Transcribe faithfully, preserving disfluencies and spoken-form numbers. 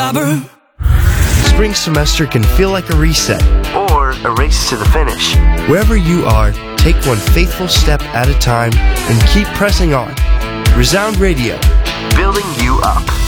Spring semester can feel like a reset or a race to the finish. Wherever you are, take one faithful step at a time and keep pressing on. Resound Radio, building you up.